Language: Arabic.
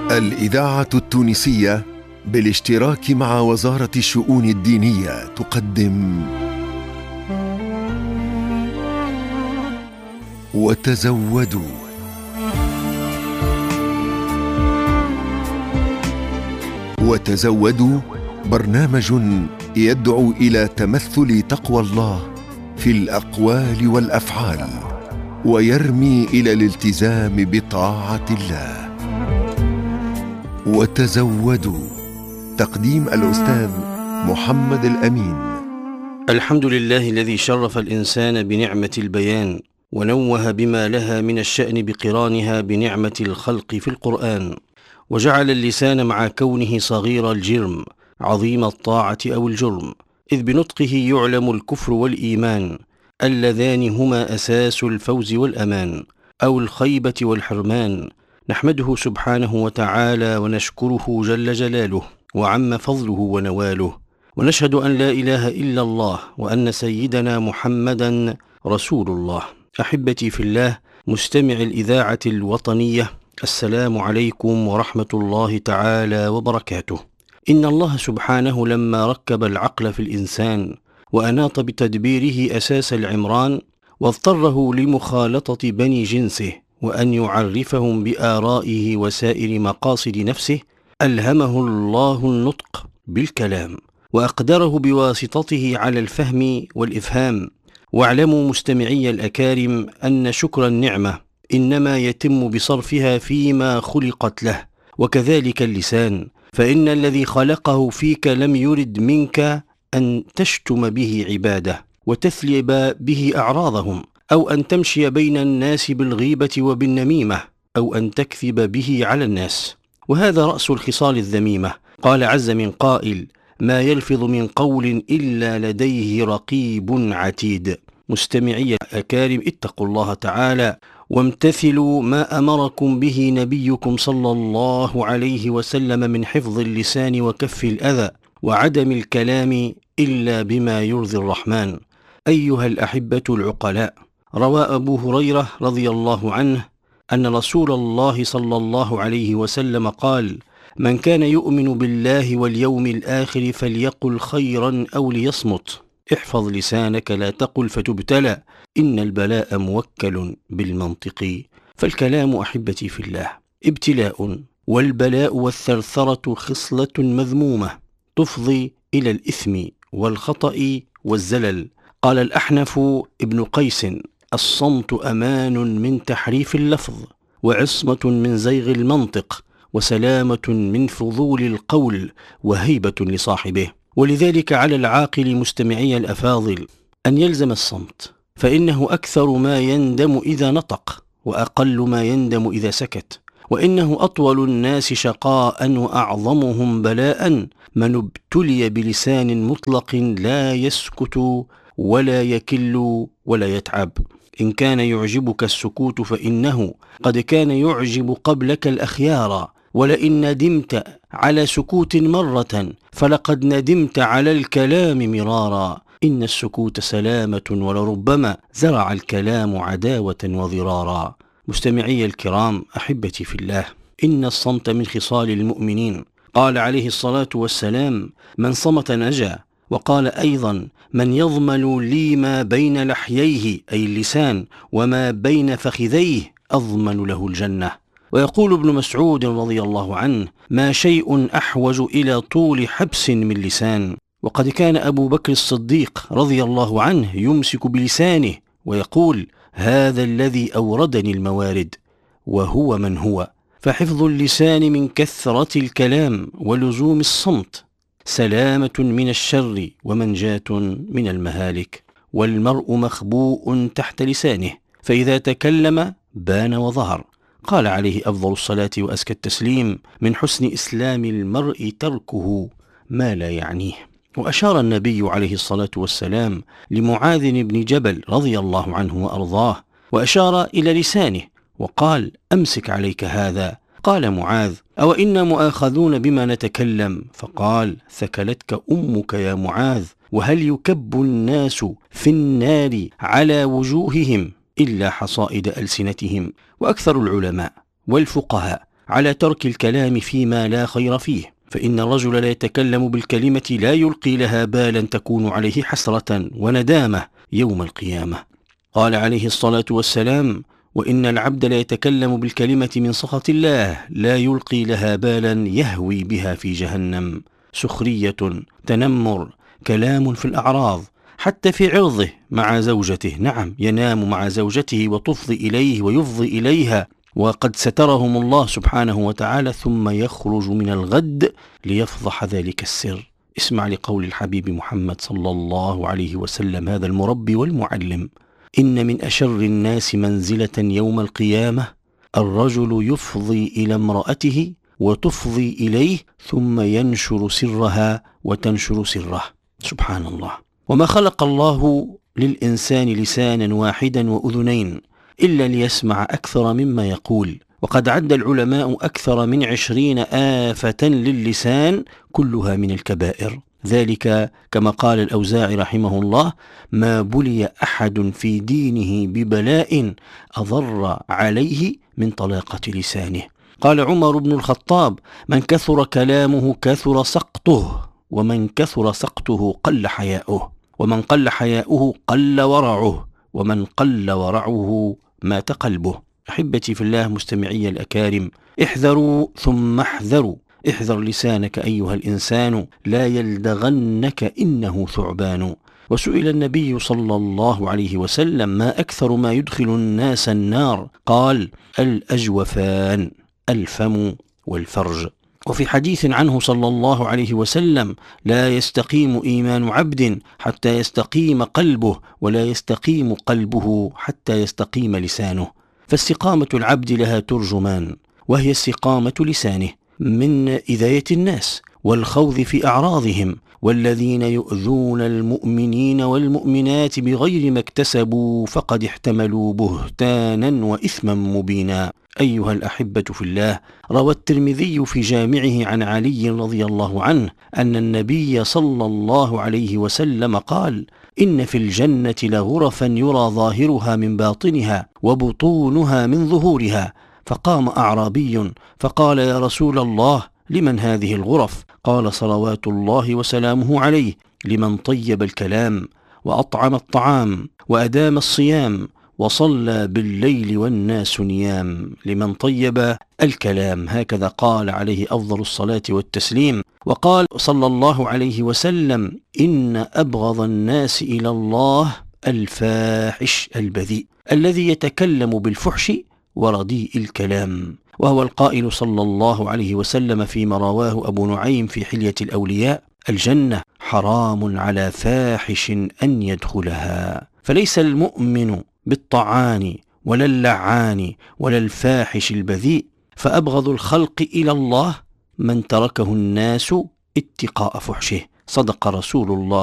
الإذاعة التونسية بالاشتراك مع وزارة الشؤون الدينية تقدم وتزودوا. وتزودوا برنامج يدعو إلى تمثل تقوى الله في الأقوال والأفعال، ويرمي إلى الالتزام بطاعة الله. وتزودوا، تقديم الأستاذ محمد الأمين. الحمد لله الذي شرف الإنسان بنعمة البيان، ونوه بما لها من الشأن بقرانها بنعمة الخلق في القرآن، وجعل اللسان مع كونه صغير الجرم عظيم الطاعة أو الجرم، إذ بنطقه يعلم الكفر والإيمان اللذان هما أساس الفوز والأمان، أو الخيبة والحرمان. نحمده سبحانه وتعالى ونشكره جل جلاله وعم فضله ونواله، ونشهد أن لا إله إلا الله وأن سيدنا محمدا رسول الله. أحبتي في الله، مستمع الإذاعة الوطنية، السلام عليكم ورحمة الله تعالى وبركاته. إن الله سبحانه لما ركب العقل في الإنسان وأناط بتدبيره أساس العمران، واضطره لمخالطة بني جنسه وأن يعرفهم بآرائه وسائر مقاصد نفسه، ألهمه الله النطق بالكلام، وأقدره بواسطته على الفهم والإفهام. واعلموا مستمعي الأكارم أن شكر النعمة إنما يتم بصرفها فيما خلقت له، وكذلك اللسان، فإن الذي خلقه فيك لم يرد منك أن تشتم به عباده وتثلب به أعراضهم، أو أن تمشي بين الناس بالغيبة وبالنميمة، أو أن تكذب به على الناس، وهذا رأس الخصال الذميمة. قال عز من قائل: ما يلفظ من قول إلا لديه رقيب عتيد. مستمعي الأكارم، اتقوا الله تعالى وامتثلوا ما أمركم به نبيكم صلى الله عليه وسلم من حفظ اللسان وكف الأذى وعدم الكلام إلا بما يرضي الرحمن. أيها الأحبة العقلاء، روى أبو هريرة رضي الله عنه أن رسول الله صلى الله عليه وسلم قال: من كان يؤمن بالله واليوم الآخر فليقل خيرا أو ليصمت. احفظ لسانك لا تقل فتبتلى، إن البلاء موكل بالمنطق. فالكلام أحبتي في الله ابتلاء، والبلاء والثرثرة خصلة مذمومة تفضي إلى الإثم والخطأ والزلل. قال الأحنف ابن قيس: الصمت أمان من تحريف اللفظ، وعصمة من زيغ المنطق، وسلامة من فضول القول، وهيبة لصاحبه. ولذلك على العاقل مستمعي الأفاضل أن يلزم الصمت، فإنه أكثر ما يندم إذا نطق، وأقل ما يندم إذا سكت. وإنه أطول الناس شقاء وأعظمهم بلاء من ابتلي بلسان مطلق لا يسكت ولا يكل ولا يتعب. إن كان يعجبك السكوت فإنه قد كان يعجب قبلك الأخيار، ولئن ندمت على سكوت مرة فلقد ندمت على الكلام مرارا. إن السكوت سلامة، ولربما زرع الكلام عداوة وضرارا. مستمعي الكرام، أحبتي في الله، إن الصمت من خصال المؤمنين. قال عليه الصلاة والسلام: من صمت نجا. وقال أيضا: من يضمن لي ما بين لحييه أي اللسان وما بين فخذيه أضمن له الجنة. ويقول ابن مسعود رضي الله عنه: ما شيء أحوج إلى طول حبس من لسان. وقد كان أبو بكر الصديق رضي الله عنه يمسك بلسانه ويقول: هذا الذي أوردني الموارد. وهو من هو. فحفظ اللسان من كثرة الكلام ولزوم الصمت سلامة من الشر ومنجاة من المهالك. والمرء مخبوء تحت لسانه، فإذا تكلم بان وظهر. قال عليه أفضل الصلاة وأزكى التسليم: من حسن إسلام المرء تركه ما لا يعنيه. وأشار النبي عليه الصلاة والسلام لمعاذ بن جبل رضي الله عنه وأرضاه، وأشار إلى لسانه وقال: أمسك عليك هذا. قال معاذ: أو إنا مؤاخذون بما نتكلم؟ فقال: ثكلتك أمك يا معاذ، وهل يكب الناس في النار على وجوههم إلا حصائد ألسنتهم. وأكثر العلماء والفقهاء على ترك الكلام فيما لا خير فيه، فإن الرجل لا يتكلم بالكلمة لا يلقي لها بالا تكون عليه حسرة وندامة يوم القيامة. قال عليه الصلاة والسلام: وإن العبد لا يتكلم بالكلمة من سخط الله لا يلقي لها بالا يهوي بها في جهنم. سخرية، تنمر، كلام في الأعراض، حتى في عرضه مع زوجته، نعم ينام مع زوجته وتفضي إليه ويفضي إليها وقد سترهم الله سبحانه وتعالى، ثم يخرج من الغد ليفضح ذلك السر. اسمع لقول الحبيب محمد صلى الله عليه وسلم، هذا المربي والمعلم: إن من أشر الناس منزلة يوم القيامة الرجل يفضي إلى امرأته وتفضي إليه ثم ينشر سرها وتنشر سره. سبحان الله. وما خلق الله للإنسان لسانا واحدا وأذنين إلا ليسمع أكثر مما يقول، وقد عد العلماء أكثر من 20 آفة للسان كلها من الكبائر. ذلك كما قال الأوزاعي رحمه الله: ما بلي أحد في دينه ببلاء أضر عليه من طلاقة لسانه. قال عمر بن الخطاب: من كثر كلامه كثر سقطه، ومن كثر سقطه قل حياؤه، ومن قل حياؤه قل ورعه، ومن قل ورعه مات قلبه. أحبتي في الله مستمعي الأكارم، احذروا ثم احذروا، احذر لسانك أيها الإنسان لا يلدغنك إنه ثعبان. وسئل النبي صلى الله عليه وسلم: ما أكثر ما يدخل الناس النار؟ قال: الأجوفان، الفم والفرج. وفي حديث عنه صلى الله عليه وسلم: لا يستقيم إيمان عبد حتى يستقيم قلبه، ولا يستقيم قلبه حتى يستقيم لسانه. فاستقامة العبد لها ترجمان، وهي استقامة لسانه من إذاية الناس والخوض في أعراضهم، والذين يؤذون المؤمنين والمؤمنات بغير ما اكتسبوا فقد احتملوا بهتانا وإثما مبينا. أيها الأحبة في الله، روى الترمذي في جامعه عن علي رضي الله عنه أن النبي صلى الله عليه وسلم قال: إن في الجنة لغرفا يرى ظاهرها من باطنها وبطونها من ظهورها. فقام أعرابي فقال: يا رسول الله، لمن هذه الغرف؟ قال صلوات الله وسلامه عليه: لمن طيب الكلام وأطعم الطعام وأدام الصيام وصلى بالليل والناس نيام. لمن طيب الكلام، هكذا قال عليه أفضل الصلاة والتسليم. وقال صلى الله عليه وسلم: إن أبغض الناس إلى الله الفاحش البذيء، الذي يتكلم بالفحش ورديء الكلام. وهو القائل صلى الله عليه وسلم فيما رواه أبو نعيم في حلية الأولياء: الجنة حرام على فاحش أن يدخلها. فليس المؤمن بالطعان ولا اللعان ولا الفاحش البذيء، فأبغض الخلق إلى الله من تركه الناس اتقاء فحشه. صدق رسول الله